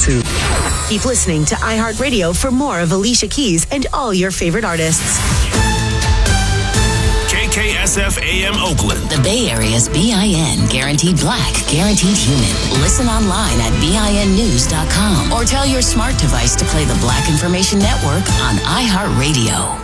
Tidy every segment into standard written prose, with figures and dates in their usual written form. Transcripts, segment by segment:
too. Keep listening to iHeartRadio for more of Alicia Keys and all your favorite artists. KSF AM Oakland. The Bay Area's BIN. Guaranteed black, guaranteed human. Listen online at BINnews.com or tell your smart device to play the Black Information Network on iHeartRadio.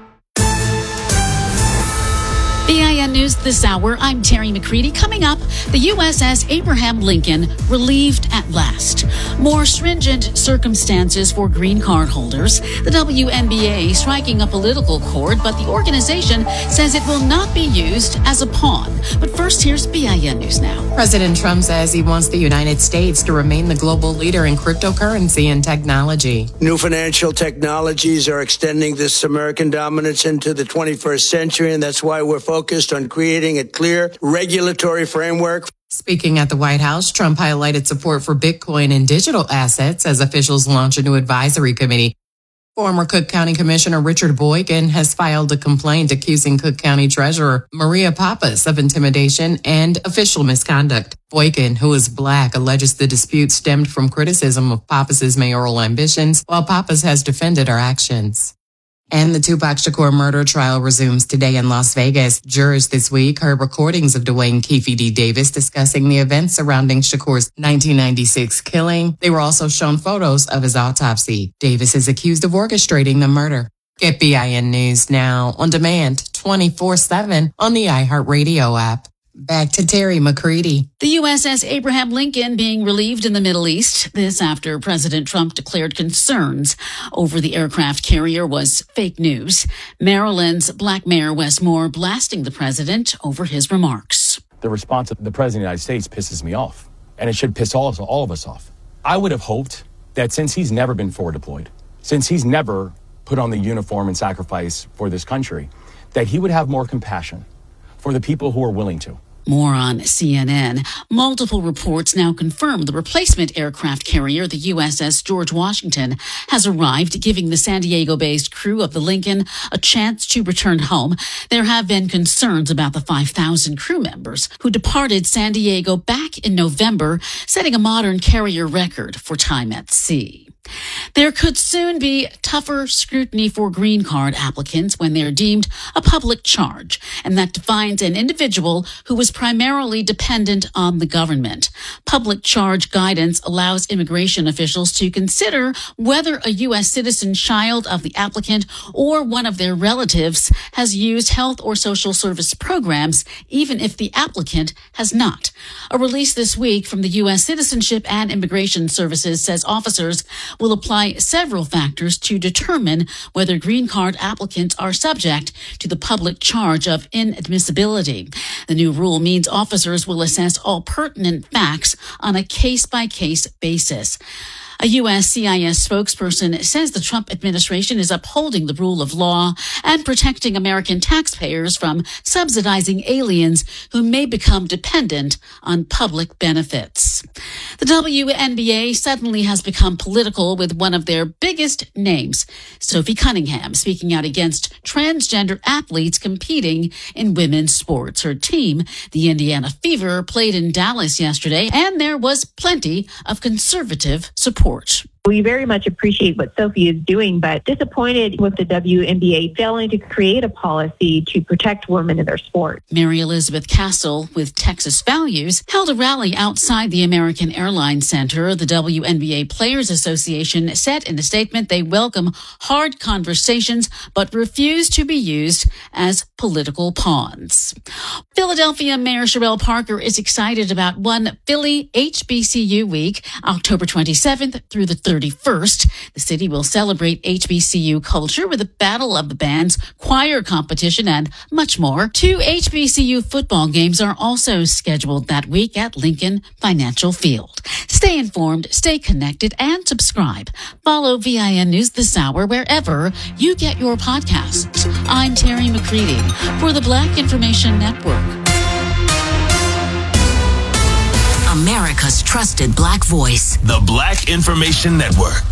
BIN News this hour. I'm Terry McCready. Coming up, the USS Abraham Lincoln relieved at last. More stringent circumstances for green card holders. The WNBA striking a political chord, but the organization says it will not be used as a pawn. But first, here's BIN News now. President Trump says he wants the United States to remain the global leader in cryptocurrency and technology. New financial technologies are extending this American dominance into the 21st century, and that's why we're focused on creating a clear regulatory framework. Speaking at the White House, Trump highlighted support for Bitcoin and digital assets as officials launch a new advisory committee. Former Cook County Commissioner Richard Boykin has filed a complaint accusing Cook County Treasurer Maria Pappas of intimidation and official misconduct. Boykin, who is black, alleges the dispute stemmed from criticism of Pappas's mayoral ambitions, while Pappas has defended her actions. And the Tupac Shakur murder trial resumes today in Las Vegas. Jurors this week heard recordings of Dwayne Keefe D. Davis discussing the events surrounding Shakur's 1996 killing. They were also shown photos of his autopsy. Davis is accused of orchestrating the murder. Get BIN News now on demand 24/7 on the iHeartRadio app. Back to Terry McCready. The USS Abraham Lincoln being relieved in the Middle East. This after President Trump declared concerns over the aircraft carrier was fake news. Maryland's Black Mayor Wes Moore blasting the president over his remarks. The response of the president of the United States pisses me off, and it should piss all of us off. I would have hoped that since he's never been forward deployed, since he's never put on the uniform and sacrifice for this country, that he would have more compassion for the people who are willing to. More on CNN. Multiple reports now confirm the replacement aircraft carrier, the USS George Washington, has arrived, giving the San Diego-based crew of the Lincoln a chance to return home. There have been concerns about the 5,000 crew members who departed San Diego back in November, setting a modern carrier record for time at sea. There could soon be tougher scrutiny for green card applicants when they're deemed a public charge, and that defines an individual who was primarily dependent on the government. Public charge guidance allows immigration officials to consider whether a U.S. citizen child of the applicant or one of their relatives has used health or social service programs, even if the applicant has not. A release this week from the U.S. Citizenship and Immigration Services says officers will apply several factors to determine whether green card applicants are subject to the public charge of inadmissibility. The new rule means officers will assess all pertinent facts on a case-by-case basis. A USCIS spokesperson says the Trump administration is upholding the rule of law and protecting American taxpayers from subsidizing aliens who may become dependent on public benefits. The WNBA suddenly has become political with one of their biggest names, Sophie Cunningham, speaking out against transgender athletes competing in women's sports. Her team, the Indiana Fever, played in Dallas yesterday, and there was plenty of conservative support. We very much appreciate what Sophie is doing, but disappointed with the WNBA failing to create a policy to protect women in their sport. Mary Elizabeth Castle, with Texas Values, held a rally outside the American Airlines Center. The WNBA Players Association said in a statement they welcome hard conversations, but refuse to be used as political pawns. Philadelphia Mayor Sherelle Parker is excited about One Philly HBCU Week, October 27th through the 31st. The city will celebrate HBCU culture with a Battle of the Bands, choir competition, and much more. 2 HBCU football games are also scheduled that week at Lincoln Financial Field. Stay informed, stay connected, and subscribe. Follow VIN News this hour wherever you get your podcasts. I'm Terry McCready for the Black Information Network. America's trusted Black voice. The Black Information Network.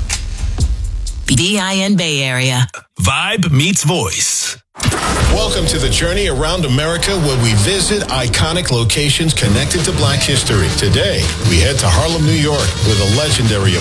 BIN Bay Area. Vibe meets voice. Welcome to the journey around America, where we visit iconic locations connected to Black history. Today, we head to Harlem, New York, where the legendary